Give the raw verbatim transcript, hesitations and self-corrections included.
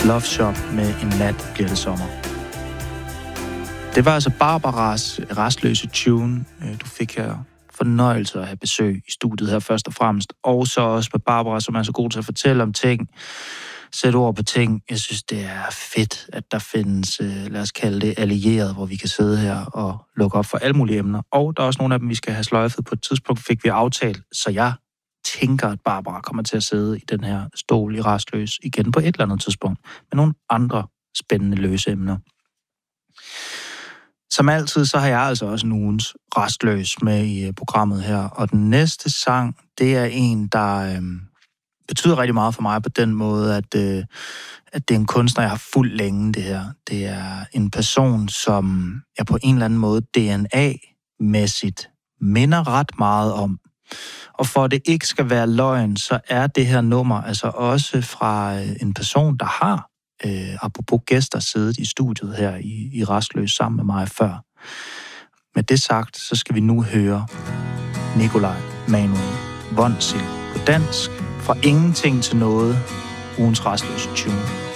Love Shop med En nat bliver det sommer. Det var altså Barbaras rastløse tune. Du fik her fornøjelse at have besøg i studiet her først og fremmest. Og så også med Barbara, som er så god til at fortælle om ting, sætte ord på ting. Jeg synes, det er fedt, at der findes, lad os kalde det, allieret, hvor vi kan sidde her og lukke op for alle mulige emner. Og der er også nogle af dem, vi skal have sløjfet. På et tidspunkt fik vi aftalt, så jeg tænker, at Barbara kommer til at sidde i den her stol i rastløs igen på et eller andet tidspunkt, med nogle andre spændende løse emner. Som altid, så har jeg altså også en ugens rastløs med i programmet her, og den næste sang, det er en, der øh, betyder rigtig meget for mig på den måde, at, øh, at det er en kunstner, jeg har fulgt længe, det her. Det er en person, som jeg på en eller anden måde D N A-mæssigt minder ret meget om. Og for at det ikke skal være løgn, så er det her nummer altså også fra en person, der har, øh, apropos gæster, siddet i studiet her i, i Rastløs sammen med mig før. Med det sagt, så skal vi nu høre Nikolaj Manuel Vonsild på dansk. Fra ingenting til noget, ugens rastløse tune.